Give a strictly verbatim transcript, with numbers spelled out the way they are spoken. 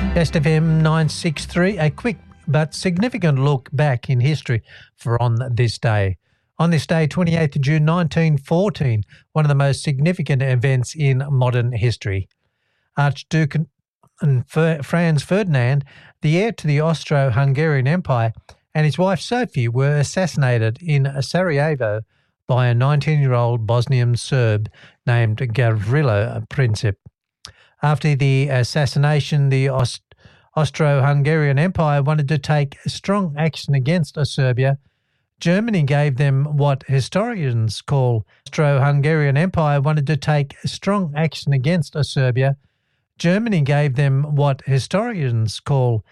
Best F M nine sixty-three, a quick but significant look back in history for on this day. On this day, twenty-eighth of June nineteen fourteen, one of the most significant events in modern history. Archduke Franz Ferdinand, the heir to the Austro-Hungarian Empire, and his wife Sophie were assassinated in Sarajevo by a nineteen-year-old Bosnian Serb named Gavrilo Princip. After the assassination, the Aust- Austro-Hungarian Empire wanted to take strong action against Serbia. Germany gave them what historians call Austro-Hungarian Empire wanted to take strong action against Serbia. Germany gave them what historians call